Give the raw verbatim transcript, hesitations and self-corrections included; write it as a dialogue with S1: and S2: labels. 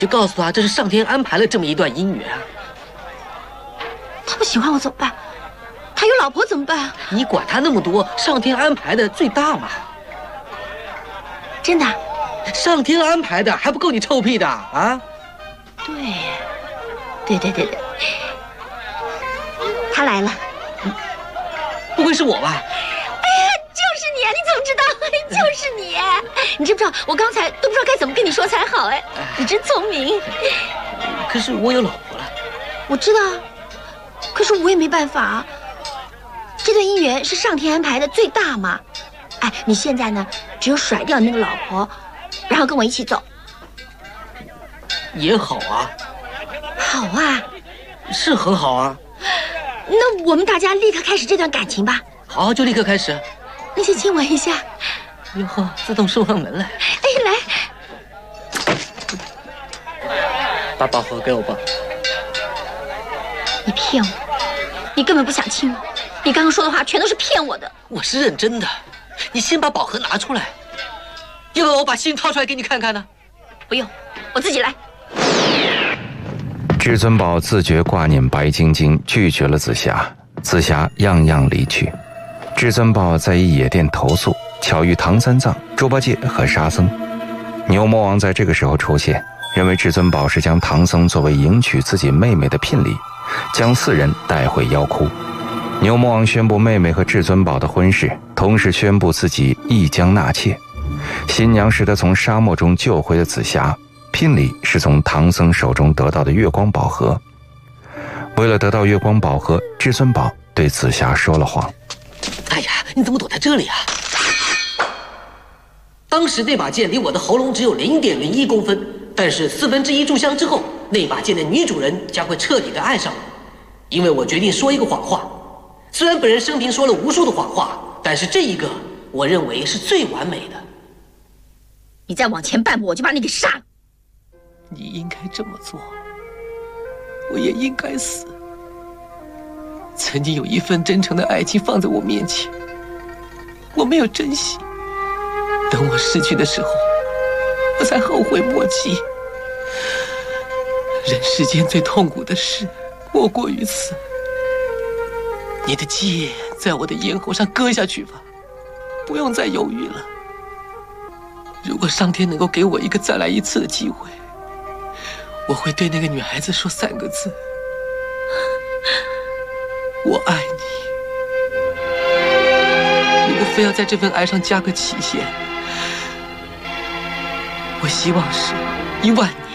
S1: 就告诉他这是上天安排了这么一段姻缘啊。
S2: 他不喜欢我怎么办？他有老婆怎么办？
S1: 你管他那么多，上天安排的最大嘛。
S2: 真的？
S1: 上天安排的还不够你臭屁的啊？
S2: 对，对对对对，他来了。
S1: 不会是我吧？
S2: 哎呀，就是你！你怎么知道？就是你！你知不知道？我刚才都不知道该怎么跟你说才好。哎，你真聪明。
S1: 可是我有老婆了。
S2: 我知道，可是我也没办法。这段姻缘是上天安排的最大嘛。哎，你现在呢，只有甩掉那个老婆，然后跟我一起走。
S1: 也好啊。
S2: 好啊。
S1: 是很好啊。
S2: 那我们大家立刻开始这段感情吧。
S1: 好，就立刻开始。
S2: 那先亲我一下。
S1: 哟呵，自动送上门来。
S2: 哎，来。
S1: 把宝盒给我吧。
S2: 你骗我，你根本不想亲我，你刚刚说的话全都是骗我的。
S1: 我是认真的，你先把宝盒拿出来，要不要我把心掏出来给你看看呢？
S2: 不用，我自己来。
S3: 至尊宝自觉挂念白晶晶，拒绝了紫霞，紫霞样样离去。至尊宝在一野店投宿，巧遇唐三藏、猪八戒和沙僧。牛魔王在这个时候出现，认为至尊宝是将唐僧作为迎娶自己妹妹的聘礼，将四人带回妖窟。牛魔王宣布妹妹和至尊宝的婚事，同时宣布自己亦将纳妾。新娘是他从沙漠中救回的紫霞，聘礼是从唐僧手中得到的月光宝盒。为了得到月光宝盒，至尊宝对紫霞说了谎。
S1: 哎呀，你怎么躲在这里啊？当时那把剑离我的喉咙只有零点零一公分，但是四分之一炷香之后，那把剑的女主人将会彻底的爱上我，因为我决定说一个谎话。虽然本人生平说了无数的谎话，但是这一个我认为是最完美的。
S2: 你再往前半步，我就把你给杀了。
S1: 你应该这么做，我也应该死。曾经有一份真诚的爱情放在我面前，我没有珍惜，等我失去的时候，我才后悔莫及。人世间最痛苦的事莫过于此。你的剑在我的咽喉上割下去吧，不用再犹豫了。如果上天能够给我一个再来一次的机会，我会对那个女孩子说三个字：我爱你。如果非要在这份爱上加个期限，我希望是一万年。